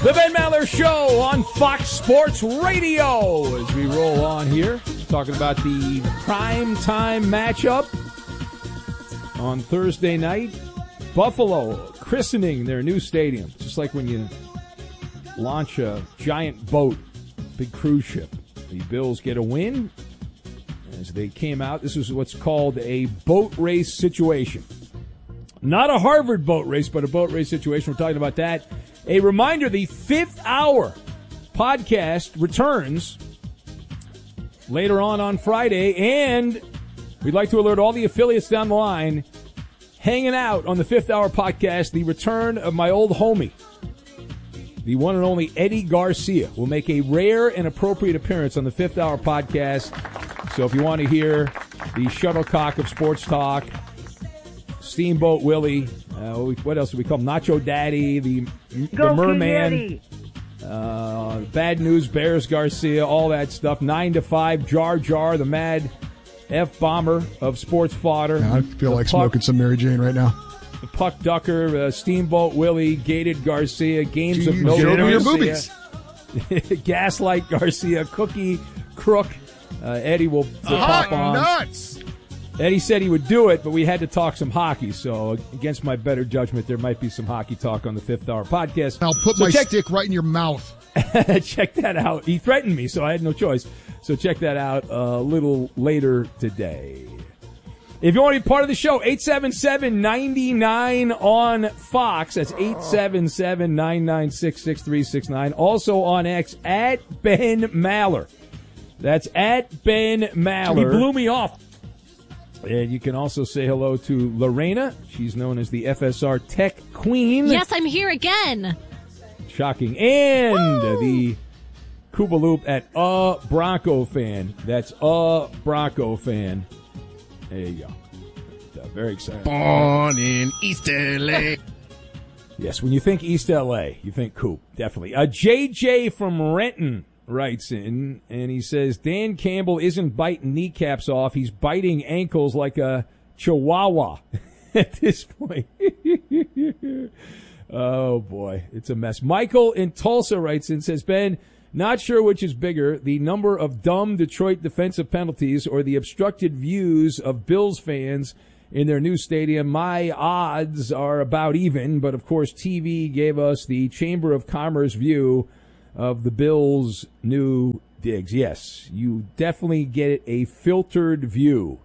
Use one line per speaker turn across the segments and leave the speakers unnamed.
The Ben Maller Show on Fox Sports Radio as we roll on here, talking about the primetime matchup on Thursday night. Buffalo christening their new stadium, just like when you launch a giant boat, big cruise ship. The Bills get a win as they came out. This is what's called a boat race situation. Not a Harvard boat race, but a boat race situation. We're talking about that. A reminder, the 5th hour podcast returns later on Friday, and we'd like to alert all the affiliates down the line hanging out on the 5th hour podcast, the return of my old homie, the one and only Eddie Garcia, will make a rare and appropriate appearance on the 5th hour podcast. So if you want to hear the shuttlecock of sports talk, Steamboat Willie, what else do we call him? Nacho Daddy, the Merman, Bad News Bears Garcia, all that stuff. 9 to 5, Jar Jar, the mad F-bomber of sports fodder.
Yeah, I feel like smoking some Mary Jane right now.
The Puck Ducker, Steamboat Willie, Gated Garcia, Games of No Garcia, Gaslight Garcia, Cookie Crook. Eddie will pop on.
Nuts!
Eddie said he would do it, but we had to talk some hockey. So against my better judgment, there might be some hockey talk on the 5th hour podcast.
I'll put my stick right in your mouth.
Check that out. He threatened me, so I had no choice. So check that out a little later today. If you want to be part of the show, 877-99 on Fox. That's 877-996-6369. Also on X, at Ben Maller. That's at Ben Maller.
He blew me off.
And you can also say hello to Lorena. She's known as the FSR Tech Queen.
Yes, I'm here again.
Shocking. And the Koopa Loop at a Bronco fan. That's a Bronco fan. There you go. Very excited.
Born in East L.A.
Yes, when you think East L.A., you think Coop. Definitely. JJ from Renton writes in, and he says, Dan Campbell isn't biting kneecaps off. He's biting ankles like a chihuahua at this point. Oh, boy. It's a mess. Michael in Tulsa writes in, says, Ben, not sure which is bigger, the number of dumb Detroit defensive penalties or the obstructed views of Bills fans in their new stadium. My odds are about even, but of course TV gave us the Chamber of Commerce view of the Bills' new digs. Yes, you definitely get a filtered view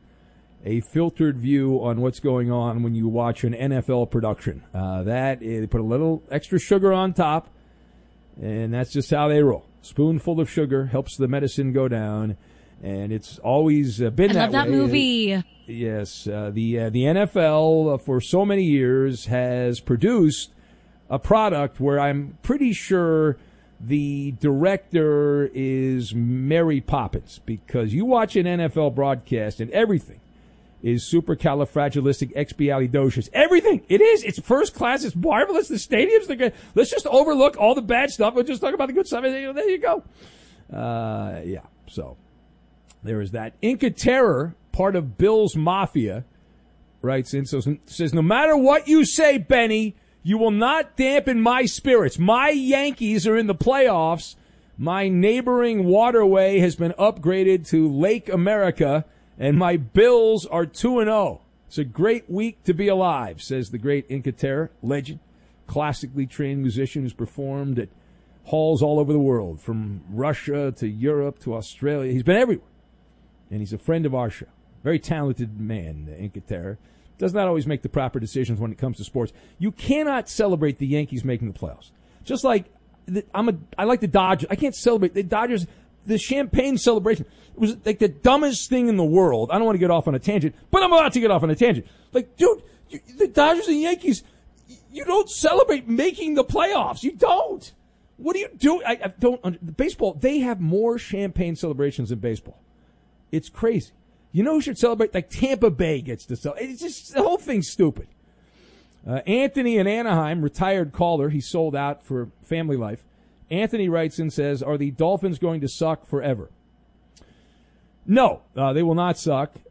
on what's going on when you watch an NFL production. They put a little extra sugar on top, and that's just how they roll. Spoonful of sugar helps the medicine go down, and it's always been that way.
I love that movie.
Yes, the NFL for so many years has produced a product where I'm pretty sure the director is Mary Poppins, because you watch an NFL broadcast and everything is supercalifragilisticexpialidocious. Everything. It is. It's first class. It's marvelous. The stadiums, they're good. Let's just overlook all the bad stuff. We'll just talk about the good stuff. There you go. Yeah. So there is that. Inca Terror, part of Bill's Mafia, writes in, says, no matter what you say, Benny, you will not dampen my spirits. My Yankees are in the playoffs. My neighboring waterway has been upgraded to Lake America, and my Bills are 2-0. It's a great week to be alive, says the great Inca Terror, legend, classically trained musician who's performed at halls all over the world, from Russia to Europe to Australia. He's been everywhere, and he's a friend of our show. Very talented man, Inca Terror. Does not always make the proper decisions when it comes to sports. You cannot celebrate the Yankees making the playoffs. Just like I like the Dodgers. I can't celebrate the Dodgers. The champagne celebration, it was like the dumbest thing in the world. I don't want to get off on a tangent, but I'm about to get off on a tangent. Like, dude, the Dodgers and Yankees, you don't celebrate making the playoffs. You don't. What do you do? I don't. Baseball, they have more champagne celebrations than baseball. It's crazy. You know who should celebrate? Like Tampa Bay gets to celebrate. It's just, the whole thing's stupid. Anthony in Anaheim, retired caller. He sold out for family life. Anthony writes and says, are the Dolphins going to suck forever? No, they will not suck.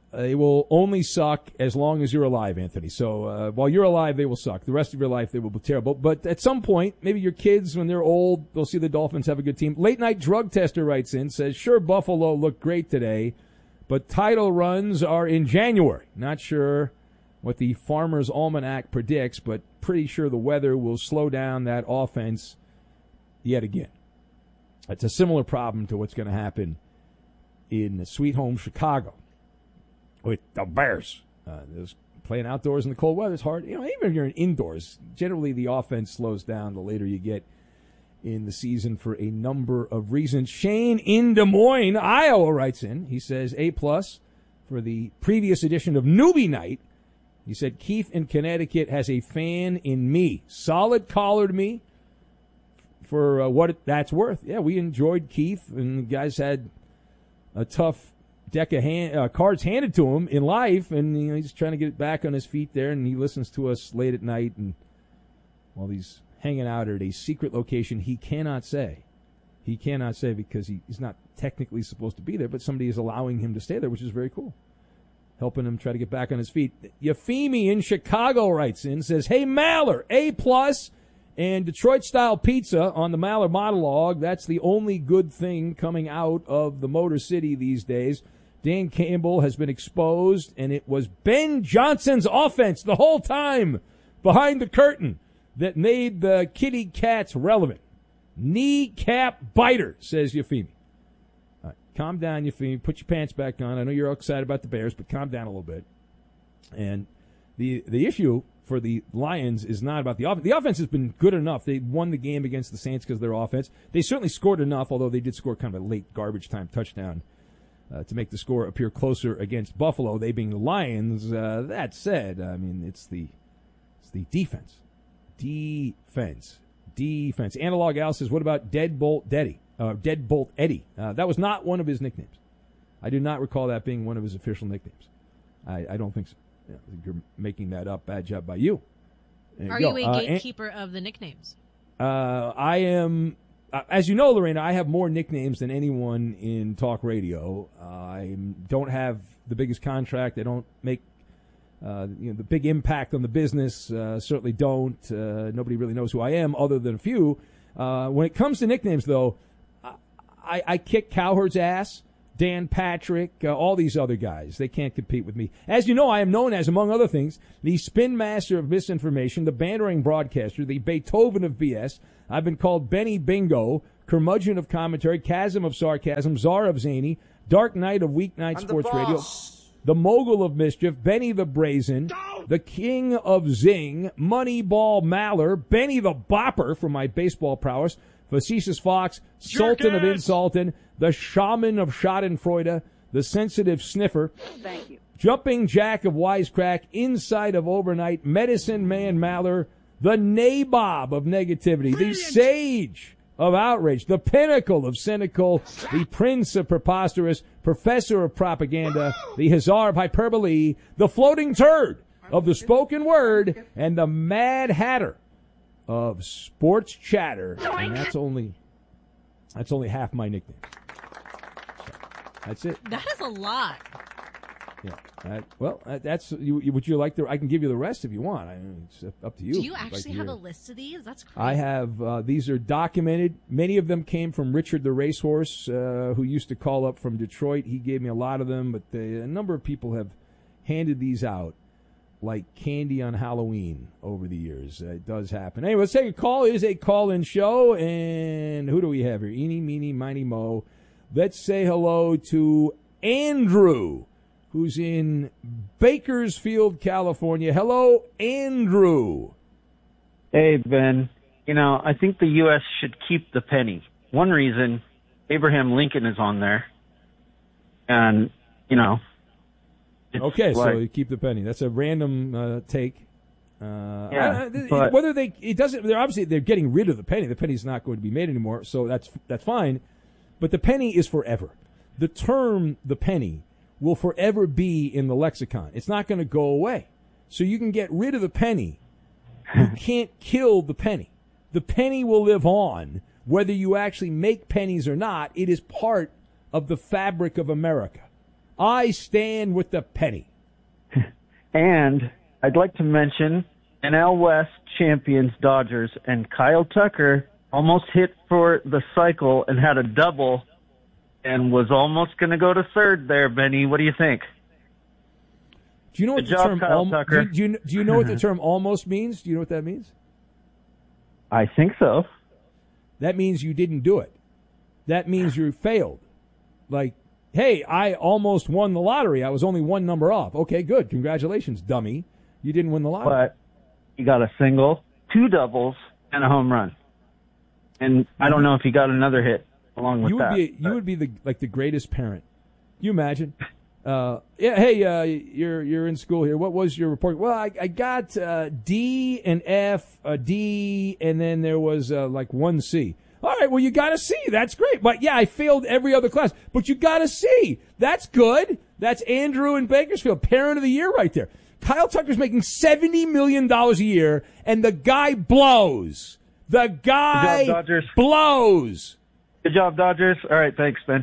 They will only suck as long as you're alive, Anthony. So while you're alive, they will suck. The rest of your life, they will be terrible. But at some point, maybe your kids, when they're old, they'll see the Dolphins have a good team. Late Night Drug Tester writes in, says, sure, Buffalo looked great today, but title runs are in January. Not sure what the Farmer's Almanac predicts, but pretty sure the weather will slow down that offense yet again. It's a similar problem to what's going to happen in Sweet Home Chicago with the Bears. Playing outdoors in the cold weather is hard. Even if you're indoors, generally the offense slows down the later you get in the season for a number of reasons. Shane in Des Moines, Iowa writes in. He says, A+ for the previous edition of Newbie Night. He said, Keith in Connecticut has a fan in me. Solid collared me for what that's worth. Yeah, we enjoyed Keith, and the guys had a tough deck of cards handed to him in life, and he's trying to get back on his feet there, and he listens to us late at night, and while he's hanging out at a secret location he cannot say. He cannot say because he's not technically supposed to be there, but somebody is allowing him to stay there, which is very cool. Helping him try to get back on his feet. Yafimi in Chicago writes in, says, hey, Maller, A+ and Detroit-style pizza on the Maller monologue. That's the only good thing coming out of the Motor City these days. Dan Campbell has been exposed, and it was Ben Johnson's offense the whole time behind the curtain that made the kitty cats relevant. Kneecap biter, says Yafimi. All right, calm down, Yafimi. Put your pants back on. I know you're excited about the Bears, but calm down a little bit. And the issue for the Lions is not about the offense. The offense has been good enough. They won the game against the Saints because of their offense. They certainly scored enough, although they did score kind of a late garbage time touchdown to make the score appear closer against Buffalo, they being the Lions. That said, I mean, it's the defense. Defense. Analog Al says, what about Deadbolt Eddie? That was not one of his nicknames. I do not recall that being one of his official nicknames. I don't think so. Yeah, I think you're making that up. Bad job by you.
Are you a gatekeeper of the nicknames?
I am. As you know, Lorena, I have more nicknames than anyone in talk radio. I don't have the biggest contract. I don't make the big impact on the business. Certainly don't. Nobody really knows who I am other than a few. When it comes to nicknames, though, I kick Cowherd's ass. Dan Patrick, all these other guys. They can't compete with me. As you know, I am known as, among other things, the spin master of misinformation, the bantering broadcaster, the Beethoven of BS. I've been called Benny Bingo, curmudgeon of commentary, chasm of sarcasm, czar of zany, dark knight of weeknight sports radio, the mogul of mischief, Benny the Brazen, the king of zing, Moneyball Maller, Benny the Bopper for my baseball prowess, Facetious Fox, Sultan of Insultin, the Shaman of Schadenfreude, the Sensitive Sniffer,
Thank you.
Jumping Jack of Wisecrack, Inside of Overnight, Medicine Man Maller, the Nabob of Negativity, the Sage of Outrage, the Pinnacle of Cynical, the Prince of Preposterous, Professor of Propaganda, the Hussar of Hyperbole, the Floating Turd of the Spoken Word, and the Mad Hatter of Sports Chatter, and that's only half my nickname. So, that's it.
That is a lot.
Yeah. That's you. Would you like the? I can give you the rest if you want. It's up to you.
Do you actually have a list of these? That's crazy.
I have. These are documented. Many of them came from Richard the Racehorse, who used to call up from Detroit. He gave me a lot of them, but a number of people have handed these out like candy on Halloween over the years. It does happen. Anyway, let's take a call. It is a call-in show, and who do we have here? Eeny, meeny, miny, mo. Let's say hello to Andrew, who's in Bakersfield, California. Hello, Andrew.
Hey, Ben. I think the U.S. should keep the penny. One reason, Abraham Lincoln is on there. And,
okay, so you keep the penny. That's a random take.
But
whether they're getting rid of the penny. The penny's not going to be made anymore, so that's fine. But the penny is forever. The term the penny will forever be in the lexicon. It's not going to go away. So you can get rid of the penny. You can't kill the penny. The penny will live on whether you actually make pennies or not. It is part of the fabric of America. I stand with the penny.
And I'd like to mention NL West champions Dodgers, and Kyle Tucker almost hit for the cycle and had a double and was almost going to go to third there, Benny. What do you think?
Do you know what
Good job, Kyle Tucker.
Do you know what the term almost means? Do you know what that means?
I think so.
That means you didn't do it. That means you failed. Like, hey, I almost won the lottery. I was only one number off. Okay, good. Congratulations, dummy. You didn't win the lottery.
But he got a single, 2 doubles, and a home run. And I don't know if he got another hit along with that.
You would be the greatest parent. You imagine? You're in school here. What was your report? Well, I got D and F, a D, and then there was like 1 C. All right, well, you got a C. That's great. But, yeah, I failed every other class. But you got a C. That's good. That's Andrew in Bakersfield, Parent of the Year right there. Kyle Tucker's making $70 million a year, and the guy blows. The guy
Good job, Dodgers.
blows.
Good job, Dodgers. All right, thanks, Ben.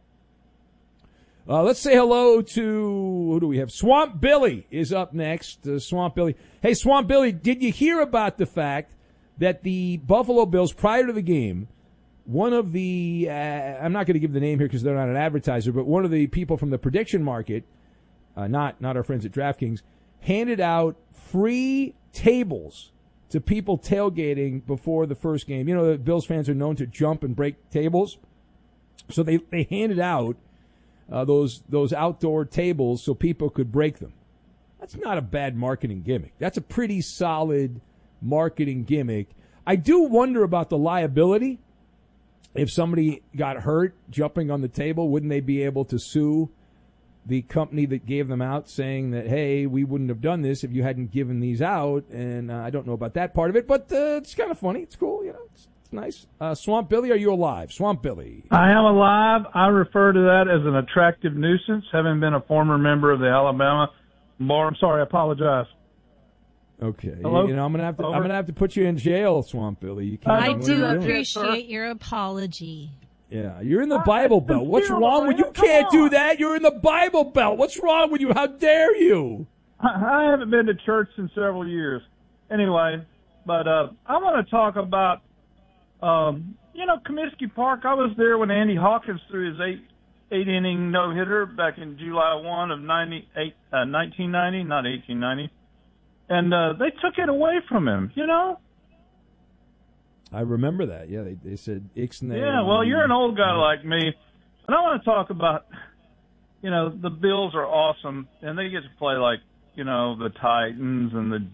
Let's say hello to, who do we have? Swamp Billy is up next. Swamp Billy. Hey, Swamp Billy, did you hear about the fact that the Buffalo Bills, prior to the game, one of the, I'm not going to give the name here because they're not an advertiser, but one of the people from the prediction market, not our friends at DraftKings, handed out free tables to people tailgating before the first game. You know, the Bills fans are known to jump and break tables. So they handed out those outdoor tables so people could break them. That's not a bad marketing gimmick. That's a pretty solid marketing gimmick. I do wonder about the liability. If somebody got hurt jumping on the table, wouldn't they be able to sue the company that gave them out, saying that, hey, we wouldn't have done this if you hadn't given these out? And I don't know about that part of it, but it's kind of funny. It's cool, you know. It's nice. Swamp Billy, are you alive? Swamp Billy.
I am alive. I refer to that as an attractive nuisance, having been a former member of the Alabama Bar. I'm sorry, I apologize.
Okay.
Hello?
You know, I'm gonna have to put you in jail, Swamp Billy. You can't.
I
what
do
are you doing?
appreciate your apology.
Yeah, you're in the Bible Belt. What's wrong with you? You can't do that. You're in the Bible Belt. What's wrong with you? How dare you?
I haven't been to church in several years. Anyway, but I want to talk about, Comiskey Park. I was there when Andy Hawkins threw his eight-inning no-hitter back in July 1 of 1990, not 1890. And they took it away from him, you know?
I remember that. Yeah, they said Ixnay.
Yeah, well, you're an old guy like me. And I want to talk about, the Bills are awesome, and they get to play like, the Titans and the,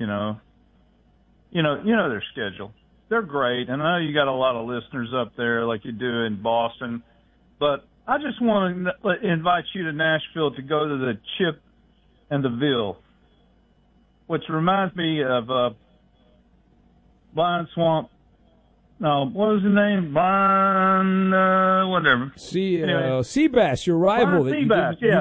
their schedule. They're great, and I know you got a lot of listeners up there like you do in Boston. But I just want to invite you to Nashville to go to the Chip and the Ville, which reminds me of Vine Swamp. No, what was the name? Vine, whatever.
Seabass, your rival.
Seabass, yeah.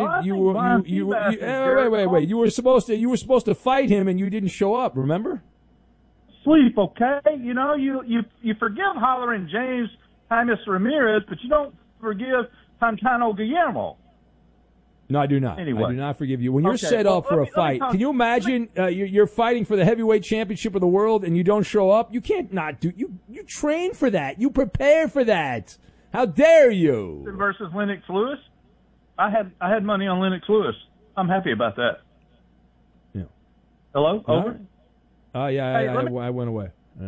Wait. You were supposed to fight him, and you didn't show up. Remember?
Sleep, okay? You forgive hollering James James Ramirez, but you don't forgive Santano Guillermo.
No, I do not.
Anyway.
I do not forgive you. When you're set up for a fight, can you imagine you're fighting for the heavyweight championship of the world and you don't show up? You can't not do. You train for that. You prepare for that. How dare you?
Versus Lennox Lewis. I had money on Lennox Lewis. I'm happy about that.
Yeah.
Hello? Over?
Yeah.
Hey,
I went away. Yeah.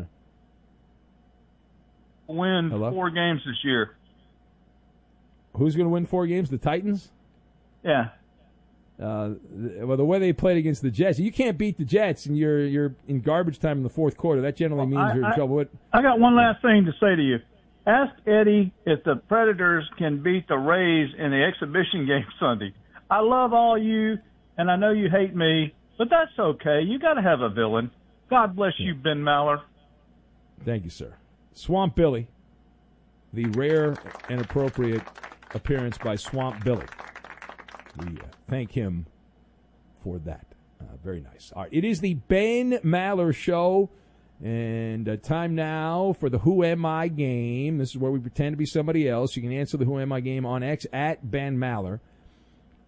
Win
Hello?
4 games this year.
Who's going to win 4 games? The Titans?
Yeah.
Well, the way they played against the Jets, you can't beat the Jets, and you're in garbage time in the fourth quarter. That generally means you're in trouble.
I got one last thing to say to you. Ask Eddie if the Predators can beat the Rays in the exhibition game Sunday. I love all you, and I know you hate me, but that's okay. You got to have a villain. God bless you, Ben Maller.
Thank you, sir. Swamp Billy, the rare and appropriate appearance by Swamp Billy. We thank him for that. Very nice. All right, it is the Ben Maller Show, and time now for the Who Am I game. This is where we pretend to be somebody else. You can answer the Who Am I game on X at Ben Maller.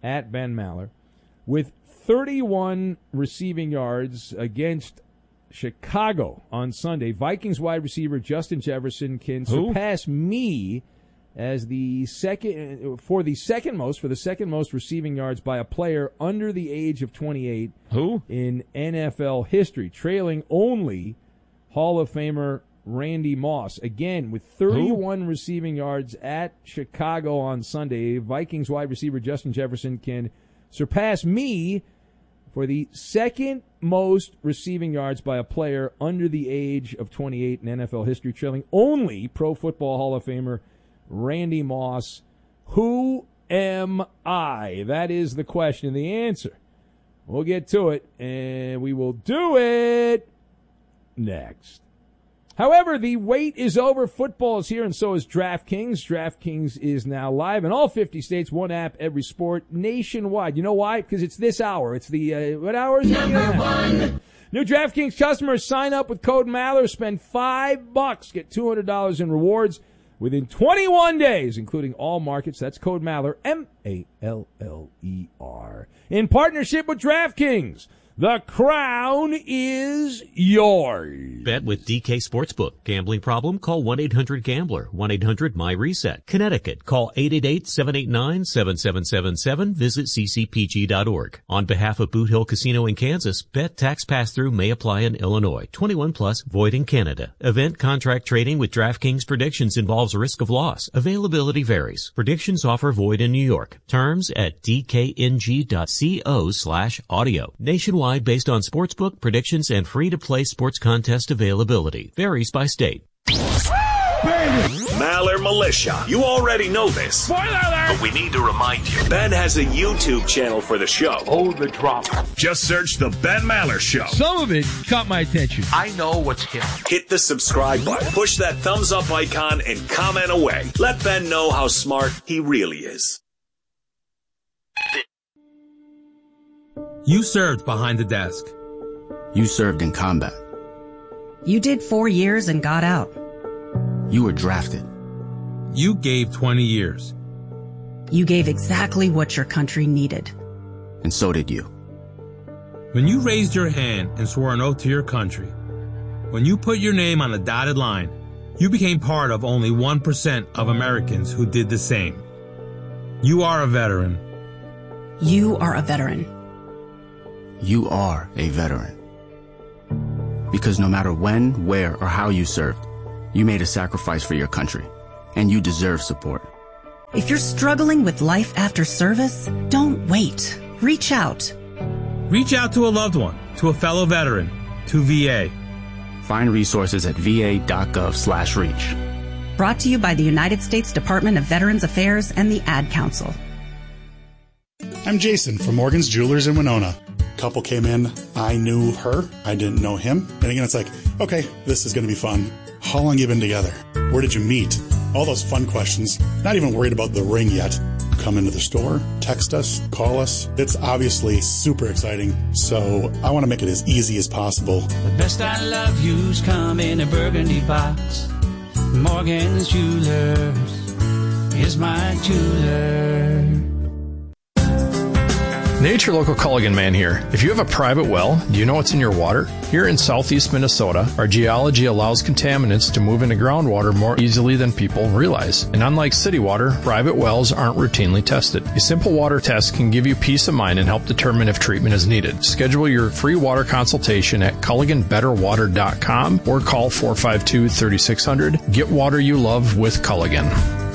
at Ben Maller, with 31 receiving yards against Chicago on Sunday. Vikings wide receiver Justin Jefferson can surpass me as the second most receiving yards by a player under the age of 28 in NFL history, trailing only Hall of Famer Randy Moss. Again, with 31 receiving yards at Chicago on Sunday, Vikings wide receiver Justin Jefferson can surpass me for the second most receiving yards by a player under the age of 28 in NFL history, trailing only Pro Football Hall of Famer Randy Moss. Who am I? That is the question. The answer. We'll get to it, and we will do it next. However, the wait is over. Football is here, and so is DraftKings. DraftKings is now live in all 50 states, one app, every sport, nationwide. You know why? Because it's this hour. It's the, what hour is it? Number one. New DraftKings customers sign up with code Maller, spend $5, get $200 in rewards within 21 days, including all markets. That's code Maller, M-A-L-L-E-R. In partnership with DraftKings, the crown is yours.
Bet with DK Sportsbook. Gambling problem? Call 1-800-GAMBLER. 1-800-MY-RESET. Connecticut. Call 888-789-7777. Visit ccpg.org. On behalf of Boot Hill Casino in Kansas, bet tax pass-through may apply in Illinois. 21 plus, void in Canada. Event contract trading with DraftKings predictions involves risk of loss. Availability varies. Predictions offer void in New York. Terms at dkng.co/audio. Nationwide based on sportsbook predictions and free-to-play sports contest availability. Varies by state.
Maller Militia. You already know this.
Spoiler alert!
But we need to remind you. Ben has a YouTube channel for the show.
Hold the drop.
Just search The Ben Maller Show.
Some of it caught my attention.
I know what's hip.
Hit the subscribe button. Push that thumbs up icon and comment away. Let Ben know how smart he really is.
You served behind the desk.
You served in combat.
You did 4 years and got out.
You were drafted.
You gave 20 years.
You gave exactly what your country needed.
And so did you.
When you raised your hand and swore an oath to your country, when you put your name on a dotted line, you became part of only 1% of Americans who did the same. You are a veteran.
You are a veteran.
You are a veteran. Because no matter when, where, or how you served, you made a sacrifice for your country, and you deserve support.
If you're struggling with life after service, don't wait. Reach out.
Reach out to a loved one, to a fellow veteran, to VA.
Find resources at va.gov/reach.
Brought to you by the United States Department of Veterans Affairs and the Ad Council.
I'm Jason from Morgan's Jewelers in Winona. Couple came in, I knew her, I didn't know him. And again, it's like, okay, this is going to be fun. How long you been together? Where did you meet? All those fun questions. Not even worried about the ring yet. Come into the store, text us, call us. It's obviously super exciting, so I want to make it as easy as possible.
The best I love you's come in a burgundy box. Morgan's Jewelers is my jeweler.
Nature Local Culligan Man here. If you have a private well, do you know what's in your water? Here in southeast Minnesota, our geology allows contaminants to move into groundwater more easily than people realize. And unlike city water, private wells aren't routinely tested. A simple water test can give you peace of mind and help determine if treatment is needed. Schedule your free water consultation at CulliganBetterWater.com or call 452-3600. Get water you love with Culligan.